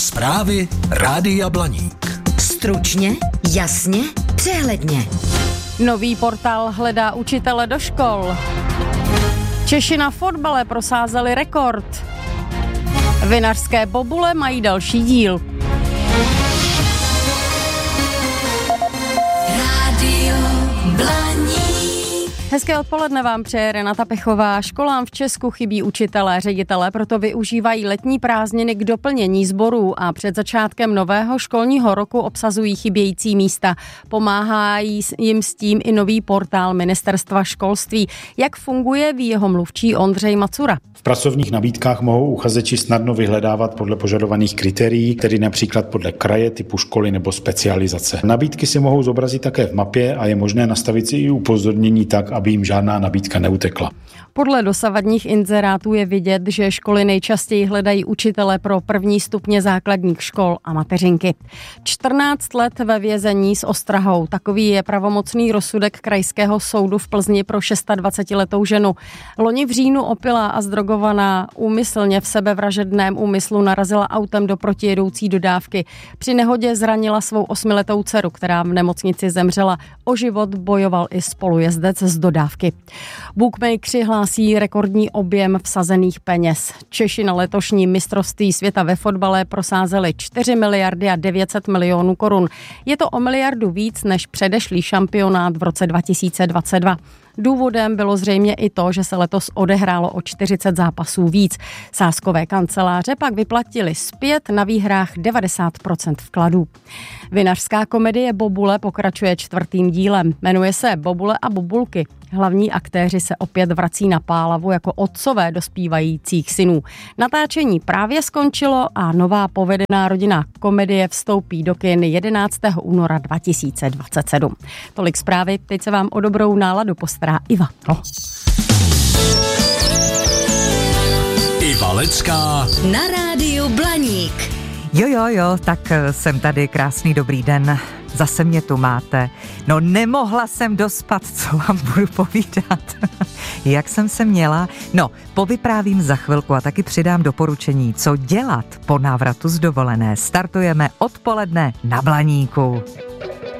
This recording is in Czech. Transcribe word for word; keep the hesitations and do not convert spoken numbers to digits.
Zprávy Rádia Blaník. Stručně, jasně, přehledně. Nový portál hledá učitele do škol. Češi na fotbale prosázeli rekord. Vinařské bobule mají další díl. Rádio Blaník. Hezké odpoledne vám přeje Renata Pechová. Školám v Česku chybí učitelé, ředitelé, proto využívají letní prázdniny k doplnění sborů a před začátkem nového školního roku obsazují chybějící místa. Pomáhá jim s tím i nový portál Ministerstva školství. Jak funguje, ví jeho mluvčí Ondřej Macura. V pracovních nabídkách mohou uchazeči snadno vyhledávat podle požadovaných kritérií, tedy například podle kraje, typu školy nebo specializace. Nabídky si mohou zobrazit také v mapě a je možné nastavit si i upozornění tak, aby jim žádná nabídka neutekla. Podle dosavadních inzerátů je vidět, že školy nejčastěji hledají učitele pro první stupně základních škol a mateřinky. čtrnáct let ve vězení s ostrahou. Takový je pravomocný rozsudek Krajského soudu v Plzni pro dvacetišestiletou ženu. Loni v říjnu opilá a zdrogovaná úmyslně v sebevražedném úmyslu narazila autem do protijedoucí dodávky. Při nehodě zranila svou osmiletou dceru, která v nemocnici zemřela. O život bojoval i spolujezdec z dodávky. Bookmakeri hlásí rekordní objem vsazených peněz. Češi na letošní mistrovství světa ve fotbale prosázeli čtyři miliardy a devět set milionů korun. Je to o miliardu víc než předešlý šampionát v roce dva tisíce dvacet dva. Důvodem bylo zřejmě i to, že se letos odehrálo o čtyřicet zápasů víc. Sázkové kanceláře pak vyplatili zpět na výhrách devadesát procent vkladů. Vinařská komedie Bobule pokračuje čtvrtým dílem. Jmenuje se Bobule a bobulky. Hlavní aktéři se opět vrací na pálavu jako otcové dospívajících synů. Natáčení právě skončilo a nová povedená rodinná komedie vstoupí do kin jedenáctého února dva tisíce dvacet sedm. Tolik zprávy, teď se vám o dobrou náladu postará Iva. No. Iva Lecká Na rádiu Blaník. Jo, jo, jo, tak jsem tady, krásný dobrý den, zase mě tu máte. No nemohla jsem dospat, co vám budu povídat. Jak jsem se měla? No, povyprávím za chvilku a taky přidám doporučení, co dělat po návratu z dovolené. Startujeme odpoledne na Blaníku.